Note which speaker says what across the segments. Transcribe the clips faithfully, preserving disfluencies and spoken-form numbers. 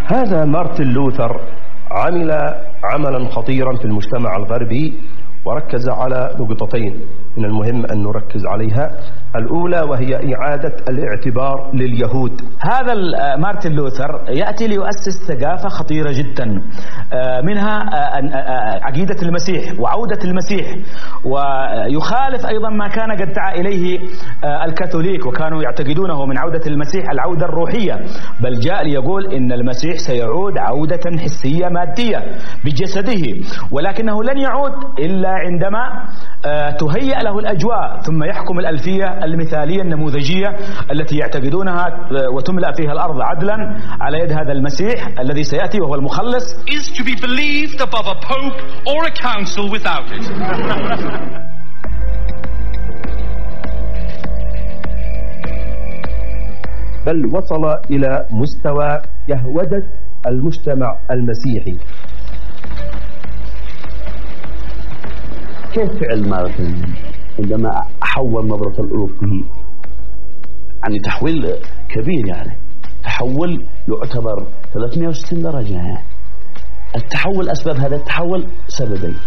Speaker 1: هذا مارتن لوثر عمل عملا خطيرا في المجتمع الغربي، وركز على نقطتين من المهم أن نركز عليها. الأولى وهي إعادة الاعتبار لليهود.
Speaker 2: هذا مارتن لوثر يأتي ليؤسس ثقافة خطيرة جدا، منها عقيدة المسيح وعودة المسيح، ويخالف أيضا ما كان قد دعا إليه الكاثوليك، وكانوا يعتقدونه من عودة المسيح العودة الروحية، بل جاء ليقول إن المسيح سيعود عودة حسية مادية بجسده، ولكنه لن يعود إلا عندما تهيأ له الأجواء، ثم يحكم الألفية المثالية النموذجية التي يعتقدونها وتملأ فيها الأرض عدلا على يد هذا المسيح الذي سيأتي وهو المخلص.
Speaker 3: is to be believed above a pope or a council without it.
Speaker 1: بل وصل إلى مستوى يهودة المجتمع المسيحي.
Speaker 4: كيف فعل مارتن عندما حول نظرة الأوروبي؟ يعني تحويل كبير، يعني تحول يعتبر ثلاثمئة وستين درجة. يعني التحول، أسباب هذا التحول سببين.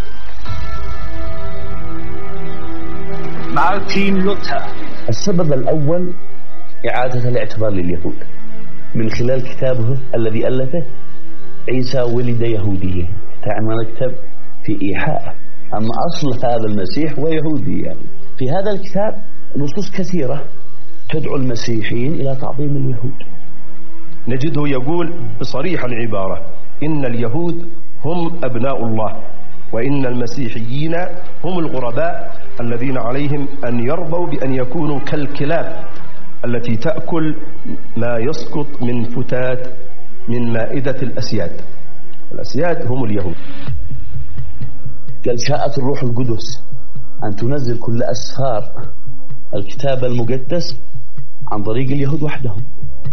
Speaker 3: مارتن لوثر. السبب
Speaker 4: الأول إعادة الاعتبار لليهود من خلال كتابه الذي ألفه عيسى ولد يهوديا، عنوان الكتاب في إيحاء أما أصل هذا المسيح هو يهودي. يعني في هذا الكتاب نصوص كثيرة تدعو المسيحيين إلى تعظيم اليهود.
Speaker 1: نجده يقول بصريح العبارة إن اليهود هم أبناء الله، وإن المسيحيين هم الغرباء الذين عليهم أن يرضوا بأن يكونوا كالكلاب التي تأكل ما يسقط من فتات من مائدة الأسياد. الأسياد هم اليهود.
Speaker 4: قال شاءت الروح القدس أن تنزل كل أسفار الكتاب المقدس عن طريق اليهود وحدهم.